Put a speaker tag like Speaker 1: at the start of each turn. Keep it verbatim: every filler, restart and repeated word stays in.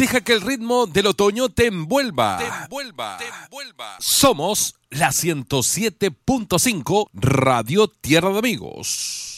Speaker 1: Deja que el ritmo del otoño te envuelva. Te envuelva. Te envuelva. Somos la ciento siete punto cinco Radio Tierra de Amigos.